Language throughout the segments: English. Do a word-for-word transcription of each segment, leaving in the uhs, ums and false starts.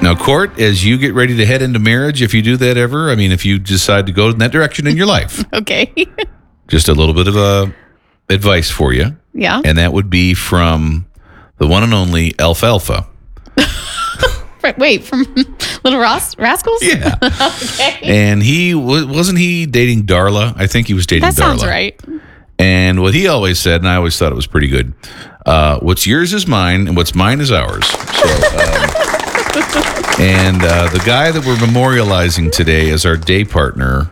Now, Court, as you get ready to head into marriage, if you do that ever, I mean, if you decide to go in that direction in your life. Okay. Just a little bit of uh, advice for you. Yeah. And that would be from the one and only Alfalfa. Wait, from Little Ras- Rascals? Yeah. Okay. And he, wasn't he dating Darla? I think he was dating That Darla. sounds right. And what he always said, and I always thought it was pretty good, uh, what's yours is mine, and what's mine is ours. So, um, and uh, the guy that we're memorializing today as our day partner,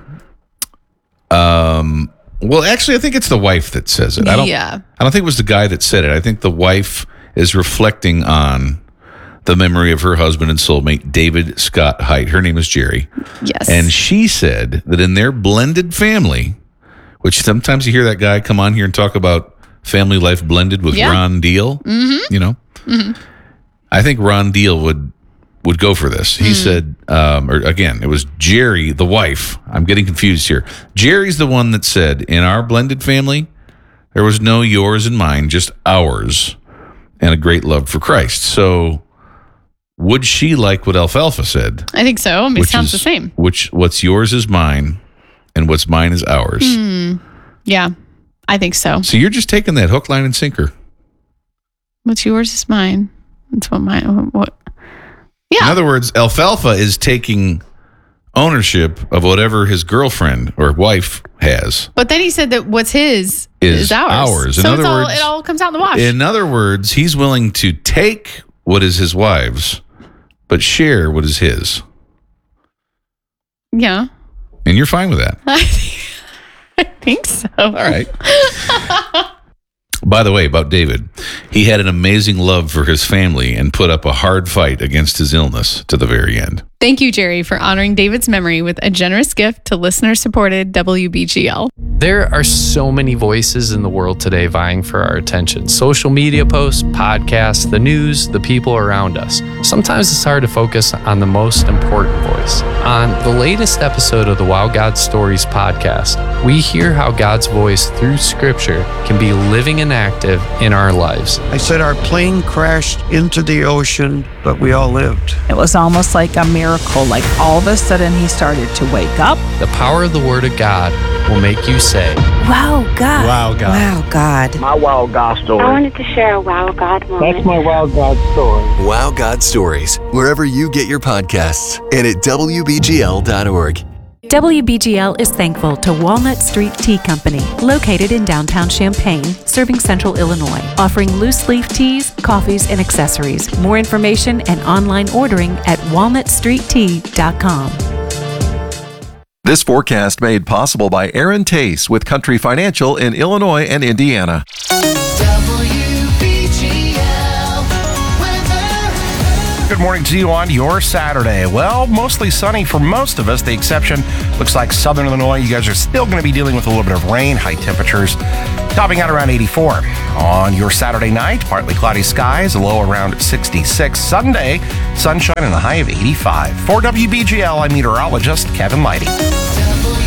um, well, actually, I think it's the wife that says it. I don't, Yeah. I don't think it was the guy that said it. I think the wife is reflecting on the memory of her husband and soulmate, David Scott Height. Her name is Jerry. Yes. And she said that in their blended family, which sometimes you hear that guy come on here and talk about family life blended with Yeah. Ron Deal, Mm-hmm. you know, Mm-hmm. I think Ron Deal would would go for this. He Mm. said, um, or again, it was Jerry, the wife. I'm getting confused here. Jerry's the one that said, in our blended family, there was no yours and mine, just ours, and a great love for Christ. So would she like what Alfalfa said? I think so. I mean, it Which sounds is- the same. Which what's yours is mine, and what's mine is ours. Mm. Yeah, I think so. So you're just taking that hook, line, and sinker. What's yours is mine. That's what mine. What? In Yeah. other words, Alfalfa is taking ownership of whatever his girlfriend or wife has. But then he said that what's his Is is, ours. ours. In So other it's all, words- it all comes out in the wash. In other words, he's willing to take what is his wife's, but share what is his. yeah. And you're fine with that. I think so. All right. By the way, about David, he had an amazing love for his family and put up a hard fight against his illness to the very end. Thank you, Jerry, for honoring David's memory with a generous gift to listener-supported W B G L. There are so many voices in the world today vying for our attention. Social media posts, podcasts, the news, the people around us. Sometimes it's hard to focus on the most important voice. On the latest episode of the Wow God Stories podcast, we hear how God's voice through Scripture can be living and active in our lives. I said our plane crashed into the ocean, but we all lived. It was almost like a miracle, like all of a sudden he started to wake up. The power of the Word of God will make you say, Wow, God. Wow, God. Wow, God. My Wow God story. I wanted to share a Wow God moment. That's my Wow God story. Wow God Stories, wherever you get your podcasts, and at W B G L dot org. W B G L is thankful to Walnut Street Tea Company, located in downtown Champaign, serving central Illinois, offering loose leaf teas, coffees, and accessories. More information and online ordering at walnut street tea dot com. This forecast made possible by Aaron Tace with Country Financial in Illinois and Indiana. Good morning to you on your Saturday. Well, mostly sunny for most of us. The exception looks like southern Illinois. You guys are still going to be dealing with a little bit of rain, high temperatures topping out around eighty-four. On your Saturday night, partly cloudy skies, a low around sixty-six. Sunday, sunshine and a high of eighty-five. For W B G L, I'm meteorologist Kevin Leidy.